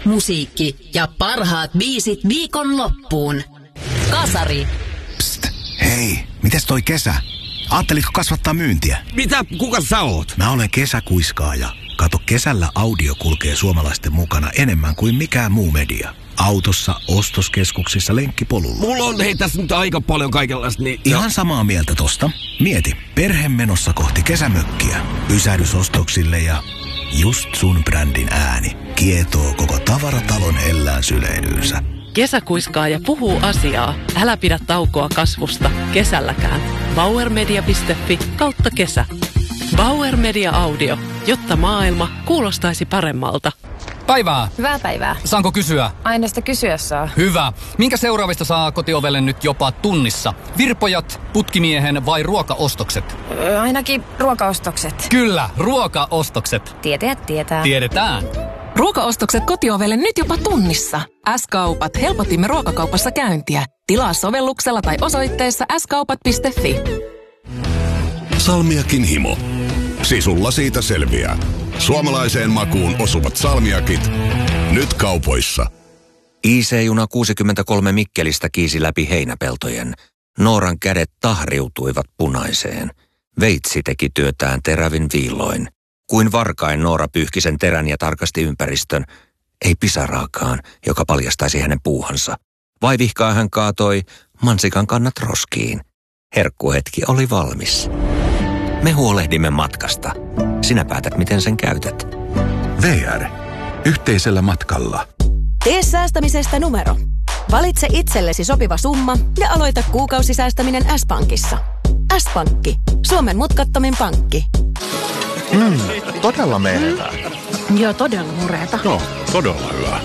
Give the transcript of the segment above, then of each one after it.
musiikki ja parhaat biisit viikonloppuun. Kasari. Psst, hei, mites toi kesä? Aattelitko kasvattaa myyntiä? Mitä? Kuka sä oot? Mä olen kesäkuiskaaja. Kato, kesällä audio kulkee suomalaisten mukana enemmän kuin mikään muu media. Autossa, ostoskeskuksissa, lenkkipolulla. Mulla on hei tässä nyt aika paljon kaikenlaista, niin... Ihan samaa mieltä tosta. Mieti, perhe menossa kohti kesämökkiä. Pysähdysostoksille ja just sun brändin ääni kietoo koko tavaratalon hellään syleilyynsä. Kesäkuiskaaja puhuu asiaa. Älä pidä taukoa kasvusta kesälläkään. Bauermedia.fi/kesä. Bauer Media Audio, jotta maailma kuulostaisi paremmalta. Päivää. Hyvää päivää. Saanko kysyä? Aina sitä kysyä saa. Hyvä. Minkä seuraavista saa kotiovelle nyt jopa tunnissa? Virpojat, putkimiehen vai ruokaostokset? Ainakin ruokaostokset. Kyllä, ruokaostokset. Tietäjät tietää. Tiedetään. Ruokaostokset kotiovelle nyt jopa tunnissa. S-kaupat helpotimme ruokakaupassa käyntiä. Tilaa sovelluksella tai osoitteessa skaupat.fi. Salmiakin himo. Sisulla siitä selviää. Suomalaiseen makuun osuvat salmiakit. Nyt kaupoissa. IC-juna 63 Mikkelistä kiisi läpi heinäpeltojen. Nooran kädet tahriutuivat punaiseen. Veitsi teki työtään terävin viilloin. Kuin varkain Noora pyyhki sen terän ja tarkasti ympäristön. Ei pisaraakaan, joka paljastaisi hänen puuhansa. Vaivihkaa hän kaatoi mansikan kannat roskiin. Herkkuhetki oli valmis. Me huolehdimme matkasta. Sinä päätät, miten sen käytät. VR. Yhteisellä matkalla. Tee säästämisestä numero. Valitse itsellesi sopiva summa ja aloita kuukausisäästäminen S-Pankissa. S-Pankki. Suomen mutkattomin pankki. Todella menevää. Joo, todella mureeta. No, todella hyvä.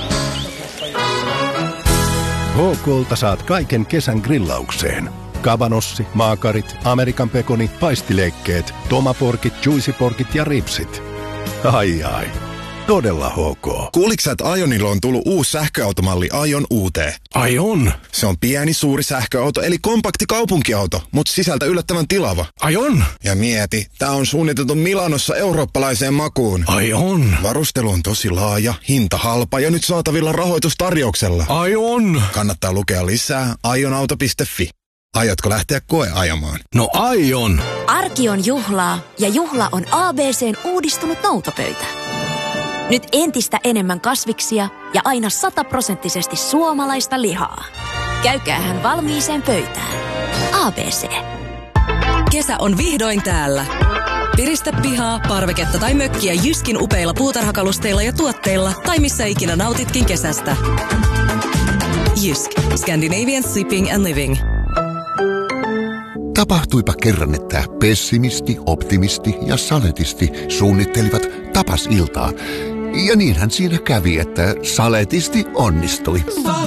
HK:lta saat kaiken kesän grillaukseen. Kabanossi, maakarit, Amerikan pekoni, paistileikkeet, tomaporkit, juicyporkit ja ripsit. Ai ai. Todella HK. Kuuliks sä, että Ionilla on tullut uusi sähköautomalli Ion UT? Ai on? Se on pieni, suuri sähköauto, eli kompakti kaupunkiauto, mutta sisältä yllättävän tilava. Ai on? Ja mieti, tää on suunniteltu Milanossa eurooppalaiseen makuun. Ai on? Varustelu on tosi laaja, hinta halpa ja nyt saatavilla rahoitustarjouksella. Ai on? Kannattaa lukea lisää ionauto.fi. Aiotko lähteä koeajamaan? No aion! Arki on juhlaa ja juhla on ABC:n uudistunut noutopöytä. Nyt entistä enemmän kasviksia ja aina 100% suomalaista lihaa. Käykäähän valmiiseen pöytään. ABC. Kesä on vihdoin täällä. Piristä pihaa, parveketta tai mökkiä Jyskin upeilla puutarhakalusteilla ja tuotteilla tai missä ikinä nautitkin kesästä. Jysk. Scandinavian Shipping and Living. Tapahtuipa kerran, että pessimisti, optimisti ja saletisti suunnittelivat tapasiltaa. Ja niinhän siinä kävi, että saletisti onnistui.